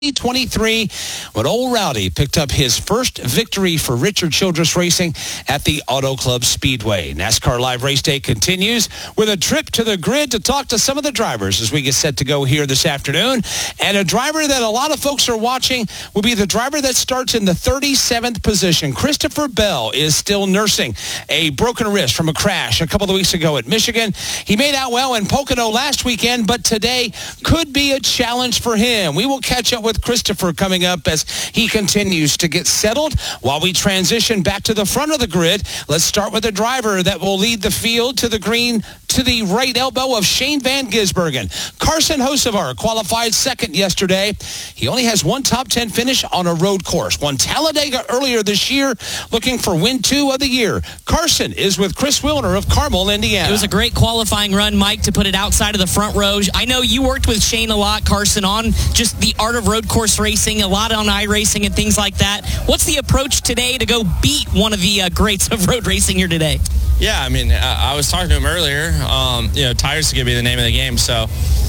2023 when Old Rowdy picked up his first victory for Richard Childress Racing at the Auto Club Speedway. NASCAR Live Race Day continues with a trip to the grid to talk to some of the drivers as we get set to go here this afternoon. And a driver that a lot of folks are watching will be the driver that starts in the 37th position. Christopher Bell is still nursing a broken wrist from a crash a couple of weeks ago at Michigan. He made out well in Pocono last weekend, but today could be a challenge for him. We will catch up with Christopher coming up as he continues to get settled. While we transition back to the front of the grid, let's start with a driver that will lead the field to the green to the right elbow of Shane Van Gisbergen. Carson Hocevar qualified second yesterday. He only has one top 10 finish on a road course. Won Talladega earlier this year, looking for win 2 of the year. Carson is with Chris Wilner of Carmel, Indiana. It was a great qualifying run, Mike, to put it outside of the front row. I know you worked with Shane a lot, Carson, on just the art of road course racing, a lot on iRacing and things like that. What's the approach today to go beat one of the greats of road racing here today? Yeah, I mean, I was talking to him earlier. Tires is going to be the name of the game. So,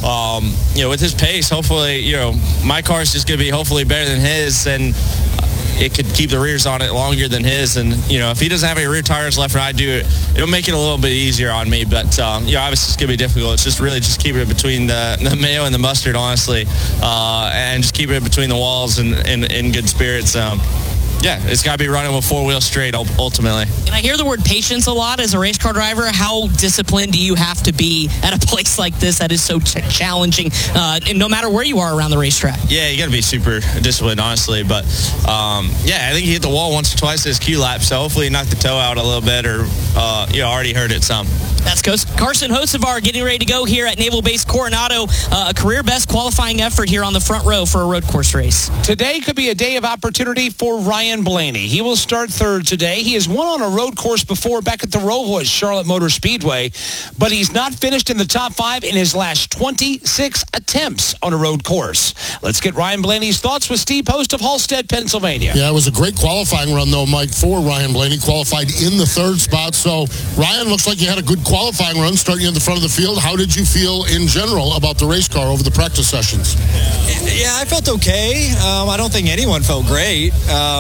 with his pace, hopefully, my car is just going to be hopefully better than his, and it could keep the rears on it longer than his. And, if he doesn't have any rear tires left and I do it, it'll make it a little bit easier on me. But, obviously it's going to be difficult. It's just really just keeping it between the mayo and the mustard, honestly, and just keeping it between the walls and in good spirits. Yeah, it's got to be running with four wheels straight ultimately. And I hear the word patience a lot as a race car driver. How disciplined do you have to be at a place like this that is so challenging, and no matter where you are around the racetrack? Yeah, you got to be super disciplined, honestly. But, I think he hit the wall once or twice in his Q lap, so hopefully he knocked the toe out a little bit or, already hurt it some. That's Carson Hocevar getting ready to go here at Naval Base Coronado. A career best qualifying effort here on the front row for a road course race. Today could be a day of opportunity for Ryan Blaney. He will start third today. He has won on a road course before back at the Rosewood Charlotte Motor Speedway, but he's not finished in the top 5 in his last 26 attempts on a road course. Let's get Ryan Blaney's thoughts with Steve Post of Halstead, Pennsylvania. Yeah, it was a great qualifying run, though, Mike, for Ryan Blaney. Qualified in the third spot. So, Ryan, looks like you had a good qualifying run starting at the front of the field. How did you feel in general about the race car over the practice sessions? Yeah, I felt okay. I don't think anyone felt great.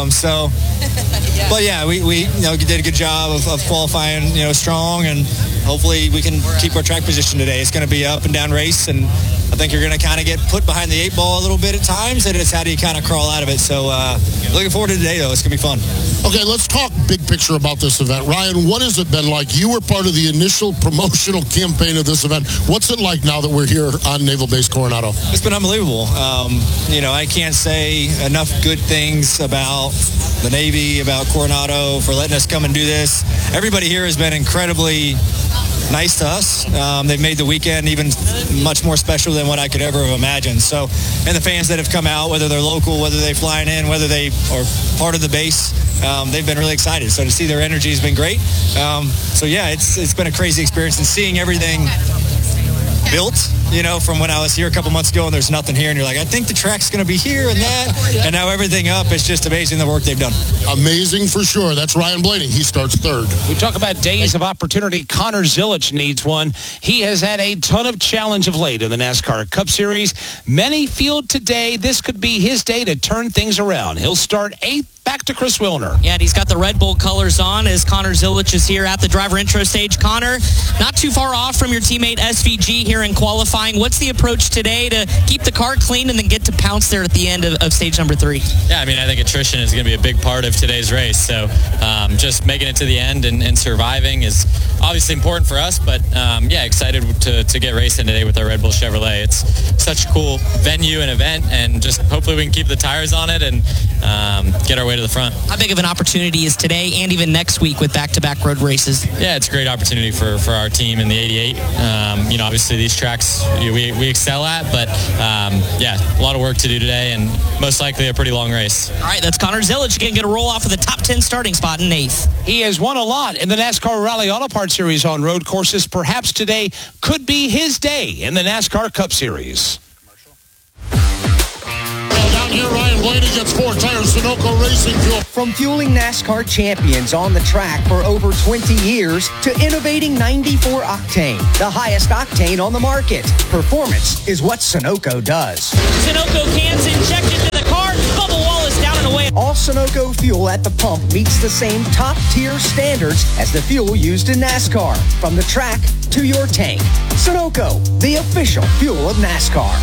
But yeah, we did a good job of qualifying, strong, and hopefully we can keep our track position today. It's going to be an up and down race, and I think you're going to kind of get put behind the 8 ball a little bit at times, and it's how do you kind of crawl out of it. So looking forward to today, though. It's going to be fun. Okay, let's talk big picture about this event. Ryan, what has it been like? You were part of the initial promotional campaign of this event. What's it like now that we're here on Naval Base Coronado? It's been unbelievable. I can't say enough good things about the Navy, about Coronado, for letting us come and do this. Everybody here has been incredibly nice to us. They've made the weekend even much more special than what I could ever have imagined. So, and the fans that have come out, whether they're local, whether they're flying in, whether they are part of the base, they've been really excited. So to see their energy has been great. It's been a crazy experience, and seeing everything built, from when I was here a couple months ago and there's nothing here, and you're like, I think the track's going to be here and that, and now everything up. It's just amazing the work they've done. Amazing for sure. That's Ryan Blaney. He starts third. We talk about days of opportunity. Connor Zilisch needs one. He has had a ton of challenge of late in the NASCAR Cup Series. Many feel today this could be his day to turn things around. He'll start 8th. Back to Chris Wilner. Yeah, and he's got the Red Bull colors on as Connor Zilisch is here at the driver intro stage. Connor, not too far off from your teammate SVG here in qualifying. What's the approach today to keep the car clean and then get to pounce there at the end of stage number 3? Yeah, I think attrition is going to be a big part of today's race. So just making it to the end and surviving is obviously important for us. But, excited to get racing today with our Red Bull Chevrolet. It's such a cool venue and event, and just hopefully we can keep the tires on it and get our way to the front. How big of an opportunity is today and even next week with back-to-back road races? Yeah, it's a great opportunity for our team in the 88. Obviously these tracks we excel at, but a lot of work to do today, and most likely a pretty long race. All right, that's Connor Zilisch again, going to roll off with a top 10 starting spot in 8th. He has won a lot in the NASCAR Rally Auto Parts Series on road courses. Perhaps today could be his day in the NASCAR Cup Series. Well, down here, Ryan Blaney gets 4 tires. Sunoco Racing Fuel. From fueling NASCAR champions on the track for over 20 years to innovating 94 octane, the highest octane on the market. Performance is what Sunoco does. Sunoco cans injected to the car. Bubba Wallace down and away. All Sunoco fuel at the pump meets the same top-tier standards as the fuel used in NASCAR. From the track to your tank. Sunoco, the official fuel of NASCAR.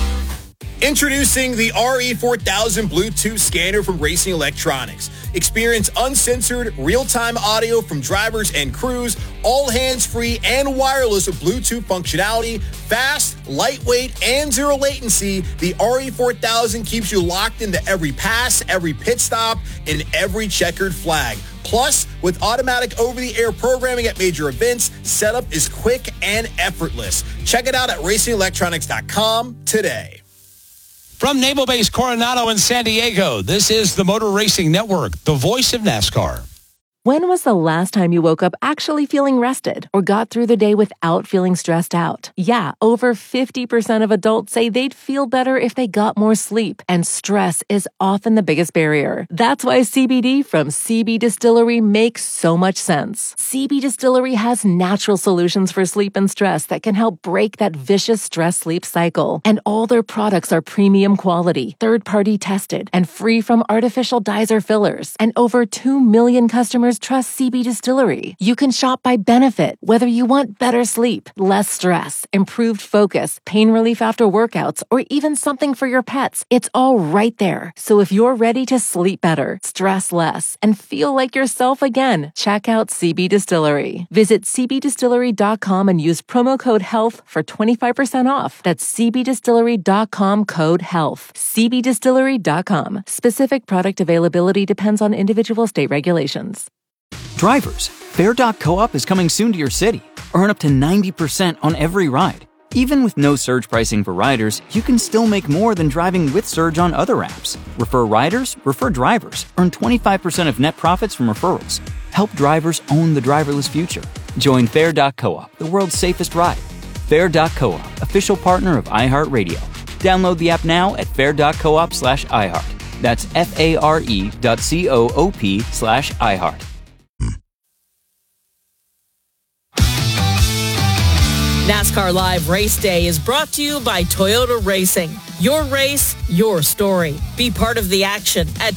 Introducing the RE4000 Bluetooth scanner from Racing Electronics. Experience uncensored, real-time audio from drivers and crews, all hands-free and wireless with Bluetooth functionality, fast, lightweight, and zero latency. The RE4000 keeps you locked into every pass, every pit stop, and every checkered flag. Plus, with automatic over-the-air programming at major events, setup is quick and effortless. Check it out at racingelectronics.com today. From Naval Base Coronado in San Diego, this is the Motor Racing Network, the voice of NASCAR. When was the last time you woke up actually feeling rested or got through the day without feeling stressed out? Yeah, over 50% of adults say they'd feel better if they got more sleep, and stress is often the biggest barrier. That's why CBD from CB Distillery makes so much sense. CB Distillery has natural solutions for sleep and stress that can help break that vicious stress-sleep cycle. And all their products are premium quality, third-party tested, and free from artificial dyes or fillers. And over 2 million customers trust CB Distillery. You can shop by benefit, whether you want better sleep, less stress, improved focus, pain relief after workouts, or even something for your pets. It's all right there. So if you're ready to sleep better, stress less, and feel like yourself again, check out CB Distillery. Visit cbdistillery.com and use promo code HEALTH for 25% off. That's cbdistillery.com code HEALTH. cbdistillery.com. Specific product availability depends on individual state regulations. Drivers, Fair.coop is coming soon to your city. Earn up to 90% on every ride. Even with no surge pricing for riders, you can still make more than driving with surge on other apps. Refer riders, refer drivers. Earn 25% of net profits from referrals. Help drivers own the driverless future. Join Fair.coop, the world's safest ride. Fair.coop, official partner of iHeartRadio. Download the app now at fair.coop/iHeart. That's FARE.coop/iHeart. NASCAR Live Race Day is brought to you by Toyota Racing. Your race, your story. Be part of the action at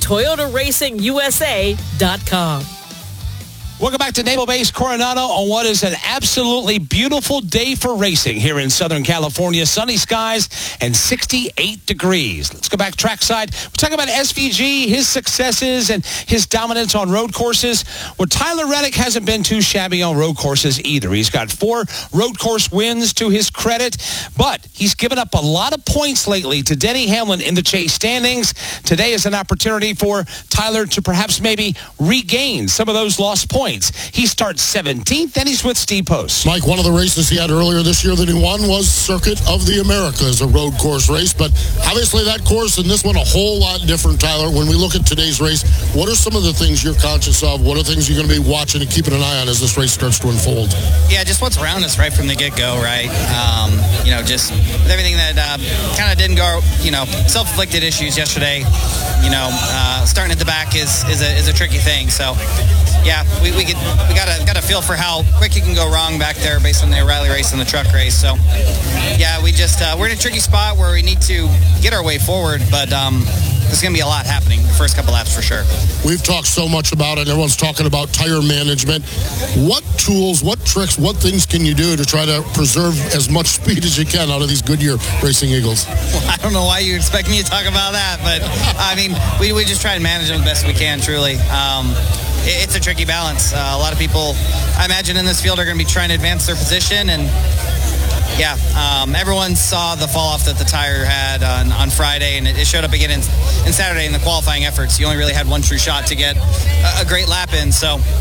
ToyotaRacingUSA.com. Welcome back to Naval Base Coronado on what is an absolutely beautiful day for racing here in Southern California. Sunny skies and 68 degrees. Let's go back trackside. We're talking about SVG, his successes and his dominance on road courses. Well, Tyler Reddick hasn't been too shabby on road courses either. He's got 4 road course wins to his credit, but he's given up a lot of points lately to Denny Hamlin in the chase standings. Today is an opportunity for Tyler to perhaps maybe regain some of those lost points. He starts 17th, and he's with Steve Post. Mike, one of the races he had earlier this year that he won was Circuit of the Americas, a road course race. But obviously that course and this one a whole lot different, Tyler. When we look at today's race, what are some of the things you're conscious of? What are things you're going to be watching and keeping an eye on as this race starts to unfold? Yeah, just what's around us right from the get-go, right? Just with everything that kind of didn't go, self-inflicted issues yesterday, starting at the back is a tricky thing. So, yeah, we got a feel for how quick it can go wrong back there based on the O'Reilly race and the truck race. So, yeah, we just we're in a tricky spot where we need to get our way forward, but there's going to be a lot happening the first couple laps for sure. We've talked so much about it. Everyone's talking about tire management. What tools, what tricks, what things can you do to try to preserve as much speed as you can out of these Goodyear Racing Eagles? Well, I don't know why you expect me to talk about that, but I mean, we just try and manage them the best we can, truly. It's a tricky balance. A lot of people, I imagine, in this field are going to be trying to advance their position, and yeah, everyone saw the fall off that the tire had on Friday, and it showed up again in Saturday in the qualifying efforts. You only really had one true shot to get a great lap in. So,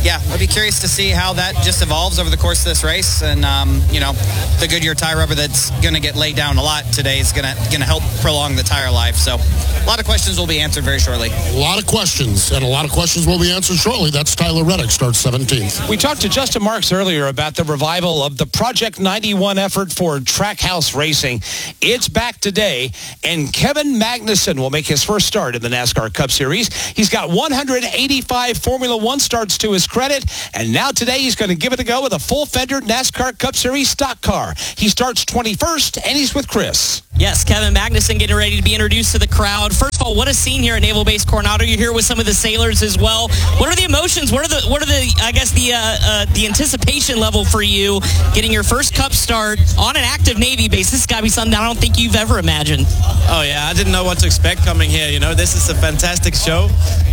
yeah, I'll be curious to see how that just evolves over the course of this race. And, the Goodyear tire rubber that's going to get laid down a lot today is going to help prolong the tire life. So a lot of questions will be answered very shortly. A lot of questions, and a lot of questions will be answered shortly. That's Tyler Reddick, starts 17th. We talked to Justin Marks earlier about the revival of the Project 91 effort for Trackhouse Racing. It's back today, and Kevin Magnussen will make his first start in the NASCAR Cup Series. He's got 185 Formula One starts to his credit, and now today he's going to give it a go with a full-fender NASCAR Cup Series stock car. He starts 21st, and he's with Chris. Yes, Kevin Magnussen getting ready to be introduced to the crowd. First of all, what a scene here at Naval Base Coronado. You're here with some of the sailors as well. What are the emotions? What are the anticipation level for you getting your first Cup start on an active Navy base? This has got to be something I don't think you've ever imagined. Oh yeah, I didn't know what to expect coming here. This is a fantastic show.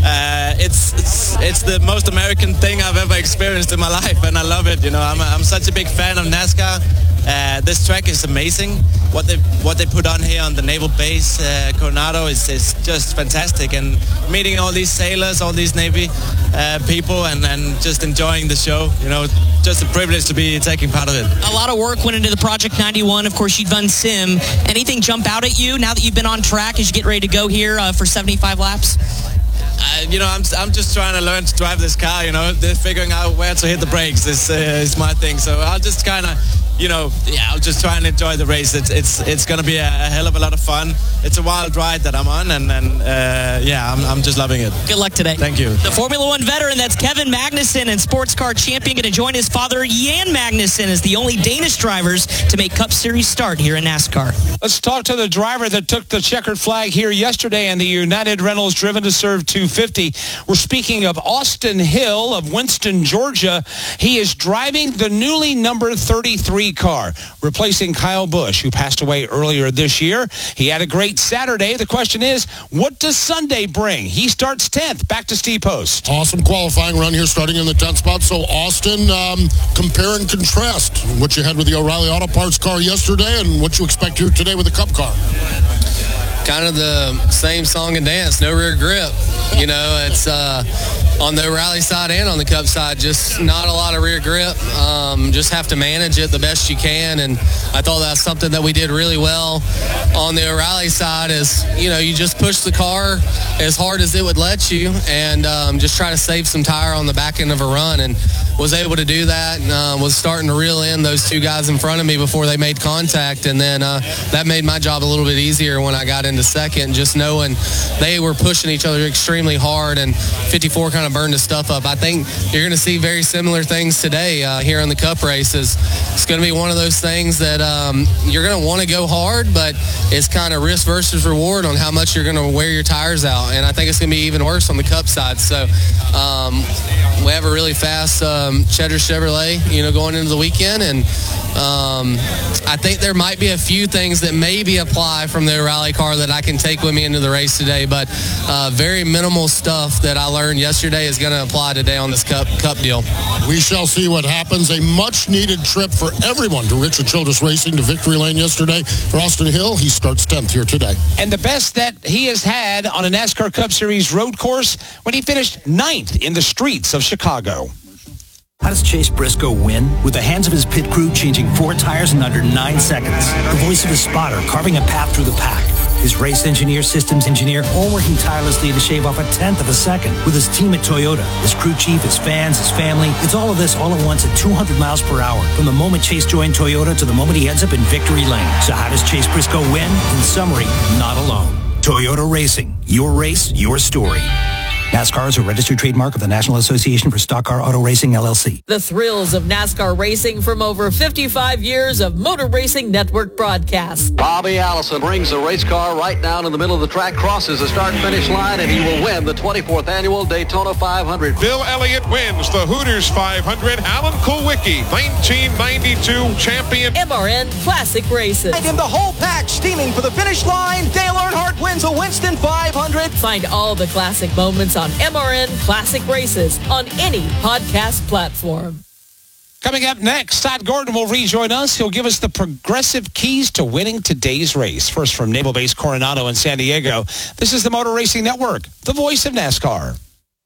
It's the most American thing I've ever experienced in my life, and I love it. I'm such a big fan of NASCAR. This track is amazing. What they put on here on the Naval Base Coronado is just fantastic, and meeting all these sailors, all these Navy people, and just enjoying the show. Just a privilege to be taking part of it. A lot of work went into the Project 91. Of course, you've done sim. Anything jump out at you now that you've been on track as you get ready to go here for 75 laps? I'm just trying to learn to drive this car. They're figuring out where to hit the brakes. This is my thing. So I'll just kind of, I'll just try and enjoy the race. It's going to be a hell of a lot of fun. It's a wild ride that I'm on, and I'm just loving it. Good luck today. Thank you. The Formula One veteran, that's Kevin Magnussen, and sports car champion, going to join his father, Jan Magnussen, as the only Danish drivers to make Cup Series start here in NASCAR. Let's talk to the driver that took the checkered flag here yesterday in the United Rentals Driven to Serve 250. We're speaking of Austin Hill of Winston, Georgia. He is driving the newly numbered 33 car, replacing Kyle Busch, who passed away earlier this year. He had a great Saturday. The question is, what does Sunday bring? He starts 10th. Back to Steve Post. Awesome qualifying run here starting in the 10th spot. So, Austin, compare and contrast what you had with the O'Reilly Auto Parts car yesterday and what you expect here today with the Cup car. Kind of the same song and dance, no rear grip. It's on the O'Reilly side and on the Cup side, just not a lot of rear grip. Just have to manage it the best you can, and I thought that's something that we did really well on the O'Reilly side is, you just push the car as hard as it would let you and just try to save some tire on the back end of a run, and was able to do that, and was starting to reel in those two guys in front of me before they made contact, and then that made my job a little bit easier when I got into second, just knowing they were pushing each other extremely hard, and 54 kind of burned the stuff up. I think you're going to see very similar things today here in the Cup races. It's going to be one of those things that you're going to want to go hard, but it's kind of risk versus reward on how much you're going to wear your tires out, and I think it's going to be even worse on the Cup side. So we have a really fast Cheddar Chevrolet, going into the weekend, and I think there might be a few things that maybe apply from the O'Reilly car that I can take with me into the race today, but very minimal stuff that I learned yesterday is going to apply today on this cup deal. We shall see what happens. A much-needed trip for everyone to Richard Childress Racing to Victory Lane yesterday. For Austin Hill, he starts 10th here today. And the best that he has had on a NASCAR Cup Series road course when he finished 9th in the streets of Chicago. How does Chase Briscoe win? With the hands of his pit crew changing 4 tires in under 9 seconds. The voice of his spotter carving a path through the pack. His race engineer, systems engineer, all working tirelessly to shave off a 1/10 of a second. With his team at Toyota, his crew chief, his fans, his family. It's all of this all at once at 200 miles per hour. From the moment Chase joined Toyota to the moment he ends up in victory lane. So how does Chase Briscoe win? In summary, not alone. Toyota Racing. Your race, your story. NASCAR is a registered trademark of the National Association for Stock Car Auto Racing, LLC. The thrills of NASCAR racing from over 55 years of Motor Racing Network broadcasts. Bobby Allison brings the race car right down in the middle of the track, crosses the start-finish line, and he will win the 24th Annual Daytona 500. Bill Elliott wins the Hooters 500. Alan Kulwicki, 1992 champion. MRN Classic Races. And in the whole pack, steaming for the finish line, Dale Earnhardt wins a Winston 500. Find all the classic moments on MRN Classic Races on any podcast platform. Coming up next, Todd Gordon will rejoin us. He'll give us the progressive keys to winning today's race. First from Naval Base Coronado in San Diego, this is the Motor Racing Network, the voice of NASCAR.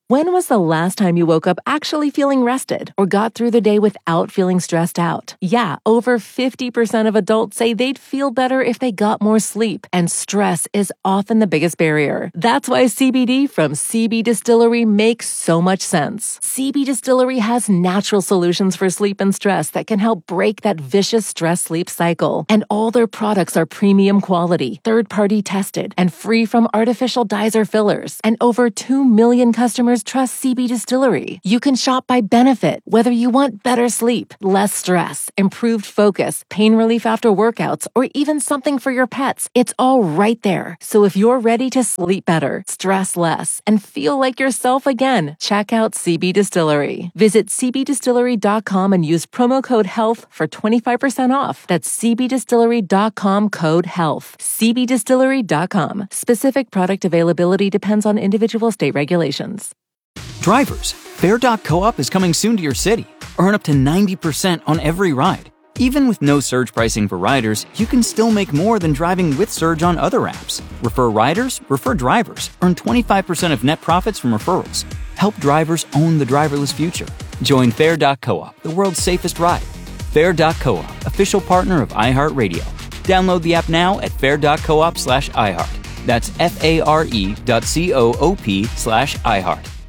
When was the last time you woke up actually feeling rested or got through the day without feeling stressed out? Yeah, over 50% of adults say they'd feel better if they got more sleep, and stress is often the biggest barrier. That's why CBD from CB Distillery makes so much sense. CB Distillery has natural solutions for sleep and stress that can help break that vicious stress-sleep cycle. And all their products are premium quality, third-party tested, and free from artificial dyes or fillers. And over 2 million customers trust CB Distillery. You can shop by benefit, whether you want better sleep, less stress, improved focus, pain relief after workouts, or even something for your pets. It's all right there. So if you're ready to sleep better, stress less, and feel like yourself again, check out CB Distillery. Visit cbdistillery.com and use promo code HEALTH for 25% off. That's cbdistillery.com code HEALTH. cbdistillery.com. Specific product availability depends on individual state regulations. Drivers, Fair.coop is coming soon to your city. Earn up to 90% on every ride. Even with no surge pricing for riders, you can still make more than driving with Surge on other apps. Refer riders, refer drivers. Earn 25% of net profits from referrals. Help drivers own the driverless future. Join Fair.coop, the world's safest ride. Fair.coop, official partner of iHeartRadio. Download the app now at fair.coop/iHeart. That's FARE.coop/iHeart.